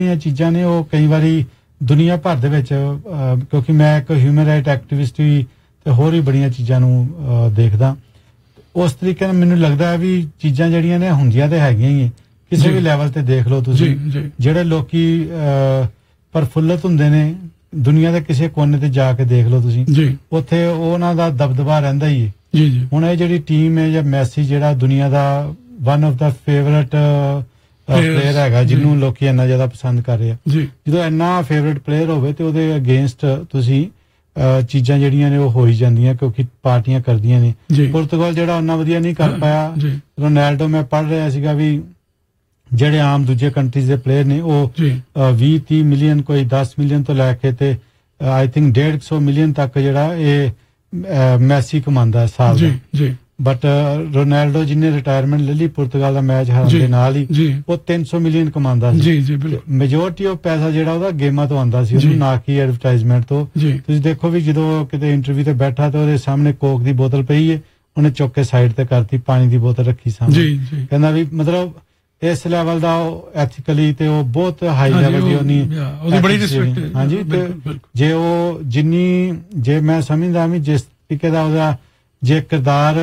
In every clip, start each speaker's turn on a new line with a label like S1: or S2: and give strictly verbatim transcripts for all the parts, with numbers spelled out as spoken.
S1: ਚੀਜ਼ਾਂ ਨੇ ਉਹ ਕਈ ਵਾਰੀ ਦੁਨੀਆ ਭਰ ਦੇ ਵਿੱਚ ਕਿਉਂਕਿ ਮੈਂ ਇੱਕ ਹਿਊਮਨ ਰਾਈਟ ਐਕਟਿਵਿਸਟ ਵੀ ਤੇ ਹੋਰ ਵੀ ਬੜੀਆਂ ਚੀਜ਼ਾਂ ਨੂੰ ਦੇਖਦਾ ਉਸ ਤਰੀਕੇ ਨਾਲ ਮੈਨੂੰ ਲੱਗਦਾ ਵੀ ਚੀਜ਼ਾਂ ਜਿਹੜੀਆਂ ਨੇ ਹੁੰਦੀਆਂ ਤੇ ਹੈਗੀਆਂ ਹੀ ਕਿਸੇ ਵੀ ਲੈਵਲ ਤੇ ਦੇਖ ਲਓ ਤੁਸੀਂ ਜਿਹੜੇ ਲੋਕੀ ਪ੍ਰਫੁੱਲਤ ਹੁੰਦੇ ਨੇ ਦੁਨੀਆ ਦੇ ਕਿਸੇ ਕੋਨੇ ਤੇ ਜਾ ਕੇ ਦੇਖ ਲਓ ਤੁਸੀਂ ਉੱਥੇ ਉਹਨਾਂ ਦਾ ਦਬਦਬਾ ਰਹਿੰਦਾ ਹੀ ਹੈ ਹੁਣ ਇਹ ਜਿਹੜੀ ਟੀਮ ਹੈ ਜਾਂ ਮੈਸੀ ਜਿਹੜਾ ਦੁਨੀਆ ਦਾ one of the favourite player ਹੈਗਾ ਜਿਹਨੂੰ ਲੋਕੀ ਇੰਨਾ ਜ਼ਿਆਦਾ ਪਸੰਦ ਕਰ ਰਹੇ ਆ ਜਦੋਂ ਇੰਨਾ ਫੇਵਰਟ ਪਲੇਅਰ ਹੋਵੇ ਤੇ ਉਹਦੇ ਅਗੇਂਸਟ ਤੁਸੀਂ ਚੀਜ਼ਾਂ ਜਿਹੜੀਆਂ ਨੇ ਉਹ ਹੋ ਹੀ ਜਾਂਦੀਆਂ ਕਿਉਂਕਿ ਪਾਰਟੀਆਂ ਕਰਦੀਆਂ ਨੇ ਪੁਰਤਗਾਲ ਜਿਹੜਾ ਉਹਨਾਂ ਵਧੀਆ ਨਹੀਂ ਕਰ ਪਾਇਆ ਰੋਨਾਲਡੋ ਮੈਂ ਪੜ੍ਹ ਰਿਹਾ ਸੀਗਾ ਵੀ ਜਿਹੜੇ ਆਮ ਦੂਜੇ ਕੰਟਰੀਜ਼ ਦੇ ਪਲੇਅਰ ਨੇ ਉਹ ਵੀਹ ਤੀਹ ਮਿਲੀਅਨ ਕੋਈ ਦਸ ਮਿਲੀਅਨ ਤੋਂ ਲੈ ਕੇ ਤੇ ਆਈ ਥਿੰਕ ਡੇਢ ਸੌ ਮਿਲੀਅਨ ਤੱਕ ਜਿਹੜਾ ਇਹ ਮੈਸੀ ਕਮਾਉਂਦਾ ਸਾਲ ਦਾ ਬਟ ਰੋਨਾਲਡੋ ਜਿਹਨੇ ਰਿਟਾਇਰਮੈਂਟ ਲੈ ਲਈ ਪੁਰਤਗਾਲ ਦਾ ਮੈਚ ਹਾਰਨ ਦੇ ਨਾਲ ਹੀ ਉਹ ਤਿੰਨ ਸੌ ਮਿਲੀਅਨ ਕਮਾਉਂਦਾ ਸੀ ਮੈਜੋਰਟੀ ਆਫ ਪੈਸਾ ਜਿਹੜਾ ਉਹਦਾ ਗੇਮਾਂ ਤੋਂ ਆਉਂਦਾ ਸੀ ਉਹਨੂੰ ਨਾ ਕਿ ਐਡਵਰਟਾਈਜ਼ਮੈਂਟ ਤੋਂ ਤੁਸੀਂ ਦੇਖੋ ਵੀ ਜਦੋਂ ਕਿਤੇ ਇੰਟਰਵਿਊ ਤੇ ਬੈਠਾ ਤੇ ਉਹਦੇ ਸਾਹਮਣੇ ਕੋਕ ਦੀ ਬੋਤਲ ਪਈ ਹੈ ਉਹਨੇ ਚੁੱਕ ਕੇ ਸਾਈਡ ਤੇ ਕਰਤੀ ਪਾਣੀ ਦੀ ਬੋਤਲ ਰੱਖੀ ਸਾਹਮਣੇ ਕਹਿੰਦਾ ਵੀ ਮਤਲਬ ਇਸ ਲੈਵਲ ਦਾ ਐਥੀਕਲੀ ਤੇ ਉਹ ਬਹੁਤ ਹਾਈ ਲੈਵਲ ਦੀ ਉਹਨੀ ਉਹਦੀ ਬੜੀ ਰਿਸਪੈਕਟ ਹਾਂਜੀ ਤੇ ਜੇ ਉਹ ਜਿੰਨੀ ਜੇ ਮੈਂ ਸਮਝਦਾ ਵੀ ਜਿਸ ਤਰੀਕੇ ਦਾ ਉਹਦਾ ਜੇ ਕਿਰਦਾਰ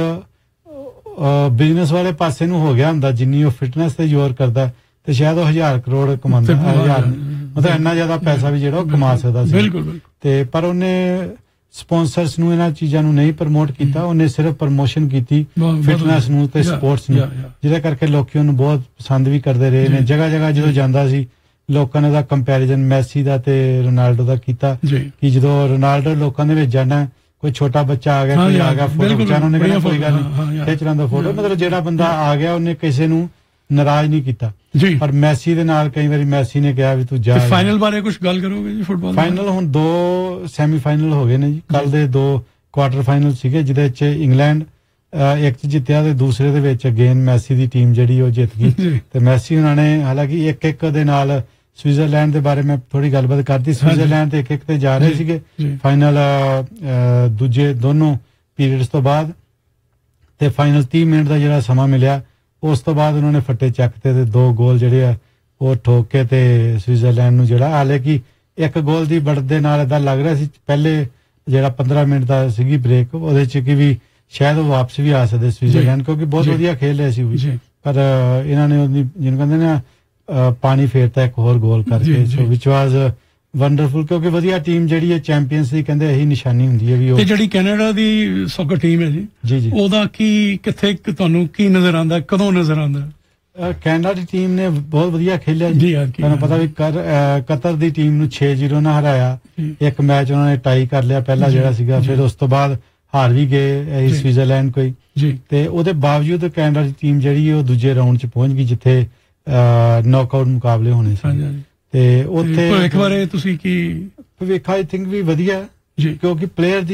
S1: ਬਿਜ਼ਨਸ ਵਾਲੇ ਪਾਸੇ ਨੂੰ ਹੋ ਗਿਆ ਹੁੰਦਾ ਜਿੰਨੀ ਉਹ ਫਿਟਨੈਸ ਤੇ ਜ਼ੋਰ ਕਰਦਾ ਤੇ ਸ਼ਾਇਦ ਉਹ ਹਜ਼ਾਰ ਕਰੋੜ ਕਮਾਉਂਦਾ ਹਜ਼ਾਰ ਮਤਲਬ ਇੰਨਾ ਜ਼ਿਆਦਾ ਪੈਸਾ ਵੀ ਜਿਹੜਾ ਉਹ ਕਮਾ ਸਕਦਾ ਸੀ ਤੇ ਪਰ ਉਹਨੇ ਸਪਾਂਸਰਸ ਨੂੰ ਇਹਨਾਂ ਚੀਜ਼ਾਂ ਨੂੰ ਨਹੀਂ ਪ੍ਰਮੋਟ ਕੀਤਾ ਉਹਨੇ ਸਿਰਫ ਪ੍ਰਮੋਸ਼ਨ ਕੀਤੀ ਫਿਟਨੈਸ ਨੂੰ ਤੇ ਸਪੋਰਟਸ ਨੂੰ ਜਿਹਦੇ ਕਰਕੇ ਲੋਕੀ ਉਹਨੂੰ ਬਹੁਤ ਪਸੰਦ ਵੀ ਕਰਦੇ ਰਹੇ ਨੇ ਜਗ੍ਹਾ ਜਗ੍ਹਾ ਜਦੋਂ ਜਾਂਦਾ ਸੀ ਲੋਕਾਂ ਨੇ ਉਹਦਾ ਕੰਪੈਰੀਜ਼ਨ ਮੈਸੀ ਦਾ ਤੇ ਰੋਨਾਲਡੋ ਦਾ ਕੀਤਾ ਕਿ ਜਦੋਂ ਰੋਨਾਲਡੋ ਲੋਕਾਂ ਦੇ ਵਿੱਚ ਜਾਣਾ ਕੋਈ ਛੋਟਾ ਬੱਚਾ ਆ ਗਿਆ ਕੋਈ ਆ ਗਿਆ ਫੋਟੋ ਖਿਚਾਉਣ ਉਹਨੇ ਕਹਿਣਾ ਕੋਈ ਗੱਲ ਨਹੀਂ ਖਿੱਚ ਲੈਂਦਾ ਫੋਟੋ ਮਤਲਬ ਜਿਹੜਾ ਬੰਦਾ ਆ ਗਿਆ ਉਹਨੇ ਕਿਸੇ ਨੂੰ ਨਾਰਾਜ਼ ਨਹੀਂ ਕੀਤਾ ਪਰ ਮੈਸੀ ਦੇ ਨਾਲ ਕਈ ਵਾਰੀ ਮੈਸੀ ਨੇ ਕਿਹਾ ਵੀ ਤੂੰ ਜਾ
S2: ਫਾਈਨਲ ਬਾਰੇ ਕੁਝ ਗੱਲ ਕਰੋਗੇ ਜੀ ਫੁੱਟਬਾਲ
S1: ਫਾਈਨਲ ਹੁਣ ਦੋ ਸੈਮੀਫਾਈਨਲ ਹੋ ਗਏ ਨੇ ਜੀ ਕੱਲ ਦੇ ਦੋ ਕੁਆਟਰ ਫਾਈਨਲ ਸੀਗੇ ਜਿਹਦੇ ਚ ਇੰਗਲੈਂਡ ਇੱਕ ਚ ਜਿੱਤਿਆ ਤੇ ਦੂਸਰੇ ਦੇ ਵਿੱਚ ਅਗੇਨ ਮੈਸੀ ਦੀ ਟੀਮ ਜਿਹੜੀ ਉਹ ਜਿੱਤ ਗਈ ਤੇ ਮੈਸੀ ਉਹਨਾਂ ਨੇ ਹਾਲਾਂਕਿ ਇੱਕ ਇੱਕ ਦੇ ਨਾਲ ਸਵਿਟਜ਼ਰਲੈਂਡ ਦੇ ਬਾਰੇ ਮੈਂ ਥੋੜੀ ਗੱਲਬਾਤ ਕਰਤੀ ਸਵਿਟਜ਼ਰਲੈਂਡ ਤੇ ਇੱਕ ਇੱਕ ਤੇ ਜਾ ਰਹੇ ਸੀਗੇ ਫਾਈਨਲ ਦੂਜੇ ਦੋਨੋਂ ਪੀਰੀਅਡਸ ਤੋਂ ਬਾਅਦ ਤੇ ਫਾਈਨਲ ਤੀਹ ਮਿੰਟ ਦਾ ਜਿਹੜਾ ਸਮਾਂ ਮਿਲਿਆ ਉਸ ਤੋਂ ਬਾਅਦ ਉਹਨਾਂ ਨੇ ਫੱਟੇ ਚੱਕਤੇ ਤੇ ਦੋ ਗੋਲ ਜਿਹੜੇ ਆ ਉਹ ਠੋਕ ਕੇ ਤੇ ਸਵਿਟਜ਼ਰਲੈਂਡ ਨੂੰ ਜਿਹੜਾ ਹਾਲੇ ਕਿ ਇੱਕ ਗੋਲ ਦੀ बढ़त ਦੇ ਨਾਲ ਏਦਾਂ ਲੱਗ ਰਿਹਾ ਸੀ ਪਹਿਲੇ ਜਿਹੜਾ ਪੰਦਰਾਂ ਮਿੰਟ ਦਾ ਸੀਗੀ ਬ੍ਰੇਕ ਉਹਦੇ ਚ ਕਿ ਵੀ ਸ਼ਾਇਦ ਉਹ ਵਾਪਸ ਵੀ ਆ ਸਕਦੇ ਸਵਿਟਜ਼ਰਲੈਂਡ ਕਿਉਂਕਿ ਬਹੁਤ ਵਧੀਆ ਖੇਲ ਰਿਹਾ ਸੀ ਉਹ ਵੀ ਪਰ ਇਹਨਾਂ ਨੇ ਉਹਦੀ ਜਿਹਨੂੰ ਕਹਿੰਦੇ ਨੇ ਪਾਣੀ ਫੇਰਤਾ ਇੱਕ ਹੋਰ ਗੋਲ ਕਰਕੇ ਸੋ ਵਿਚ ਵਾਜ਼ ਵੰਡਰਫੁਲ ਕਿਉਂਕਿ ਵਧੀਆ ਟੀਮ ਜਿਹੜੀ ਹੈ ਚੈਂਪੀਅਨਸ ਦੀ ਕਹਿੰਦੇ ਇਹੀ ਨਿਸ਼ਾਨੀ ਹੁੰਦੀ ਹੈ ਵੀ ਉਹ
S2: ਤੇ ਜਿਹੜੀ ਕੈਨੇਡਾ ਦੀ ਸੌਕਰ ਟੀਮ ਹੈ ਜੀ ਜੀ ਜੀ ਉਹਦਾ ਕੀ ਕਿੱਥੇ ਤੁਹਾਨੂੰ ਕੀ ਨਜ਼ਰ ਆਉਂਦਾ ਕਦੋਂ ਨਜ਼ਰ ਆਉਂਦਾ
S1: ਕੈਨੇਡਾ ਦੀ ਟੀਮ ਨੇ ਬਹੁਤ ਵਧੀਆ ਖੇਲਿਆ ਜੀ ਤੁਹਾਨੂੰ ਪਤਾ ਵੀ ਕਤਰ ਦੀ ਟੀਮ ਨੂੰ ਛੇ ਜ਼ੀਰੋ ਨਾਲ ਹਰਾਇਆ ਇੱਕ ਮੈਚ ਉਹਨਾਂ ਨੇ ਟਾਈ ਕਰ ਲਿਆ ਪਹਿਲਾ ਜਿਹੜਾ ਸੀਗਾ ਫਿਰ ਉਸ ਤੋਂ ਬਾਅਦ ਹਾਰ ਵੀ ਗਏ ਸਵਿਟਜ਼ਰਲੈਂਡ ਕੋਈ ਤੇ ਉਹਦੇ ਬਾਵਜੂਦ ਕੈਨੇਡਾ ਦੀ ਟੀਮ ਜਿਹੜੀ ਉਹ ਦੂਜੇ ਰਾਉਂਡ ਚ ਪਹੁੰਚ ਗਈ ਜਿੱਥੇ ਨੌਕਆਊਟ ਮੁਕਾਬਲੇ ਹੋਣੇ ਸੀ ਤੇ ਉੱਥੇ
S2: ਇੱਕ ਵਾਰੇ ਤੁਸੀਂ ਕੀ
S1: ਵੇਖਾ ਆਈ ਥਿੰਕ ਵੀ ਵਧੀਆ ਕਿਉਂਕਿ ਪਲੇਅਰ ਦੀ